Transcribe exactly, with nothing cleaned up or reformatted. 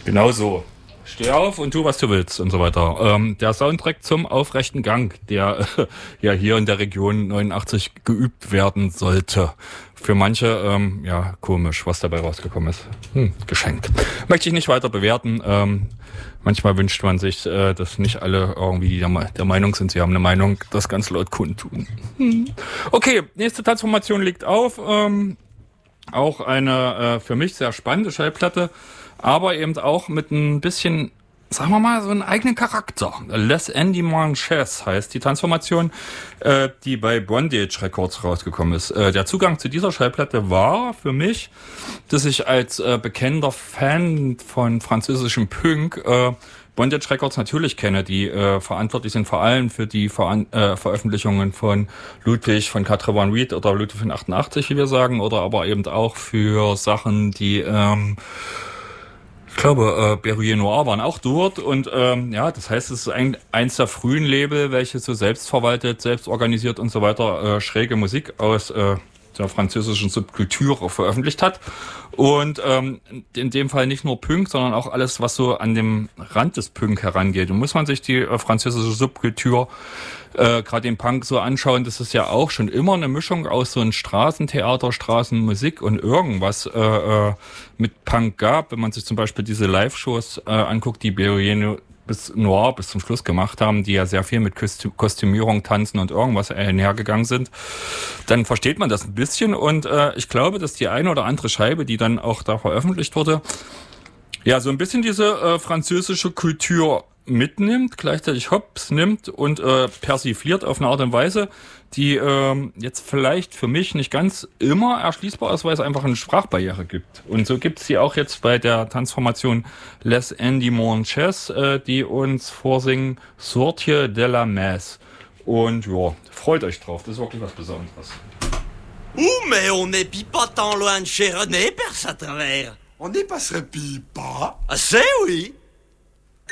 Genau so. Steh auf und tu, was du willst und so weiter. Ähm, der Soundtrack zum Aufrechten Gang, der äh, ja hier in der Region neunundachtzig geübt werden sollte. Für manche, ähm, ja, komisch, was dabei rausgekommen ist. Hm, geschenkt. Möchte ich nicht weiter bewerten. Ähm, manchmal wünscht man sich, äh, dass nicht alle irgendwie der, der Meinung sind, sie haben eine Meinung, das ganz laut kundtun. Hm. Okay, nächste Transformation liegt auf. Ähm, auch eine äh, für mich sehr spannende Schallplatte. Aber eben auch mit ein bisschen, sagen wir mal, so einen eigenen Charakter. Les Endimanches heißt die Transformation, äh, die bei Bondage Records rausgekommen ist. Äh, der Zugang zu dieser Schallplatte war für mich, dass ich als äh, bekennender Fan von französischem Punk äh, Bondage Records natürlich kenne, die äh, verantwortlich sind vor allem für die Veran- äh, Veröffentlichungen von Ludwig von Quatre Van Huit oder Ludwig von achtundachtzig, wie wir sagen, oder aber eben auch für Sachen, die ähm, ich glaube, äh, Berruyer Noir waren auch dort und ähm, ja, das heißt, es ist ein, eins der frühen Label, welche so selbstverwaltet, selbstorganisiert und so weiter äh, schräge Musik aus äh, der französischen Subkultur veröffentlicht hat. Und ähm, in dem Fall nicht nur Punk, sondern auch alles, was so an dem Rand des Punk herangeht. Und muss man sich die äh, französische Subkultur, äh, gerade den Punk so anschauen, das ist ja auch schon immer eine Mischung aus so ein Straßentheater, Straßenmusik und irgendwas äh, äh, mit Punk gab. Wenn man sich zum Beispiel diese Live-Shows äh, anguckt, die Berruyer bis Noir bis zum Schluss gemacht haben, die ja sehr viel mit Kostü- Kostümierung, Tanzen und irgendwas einhergegangen sind, dann versteht man das ein bisschen und äh, ich glaube, dass die eine oder andere Scheibe, die dann auch da veröffentlicht wurde, ja, so ein bisschen diese äh, französische Kultur mitnimmt, gleichzeitig hops nimmt und äh, persifliert auf eine Art und Weise, die äh, jetzt vielleicht für mich nicht ganz immer erschließbar ist, weil es einfach eine Sprachbarriere gibt. Und so gibt es sie auch jetzt bei der Transformation Les Endimanches, äh, die uns vorsingen Sortie de la Messe. Und ja, freut euch drauf, das ist wirklich was Besonderes. Ouh, mais on n'est pas tant loin de chez René, Perce à travers. On n'y passerait pas. Ah, c'est oui.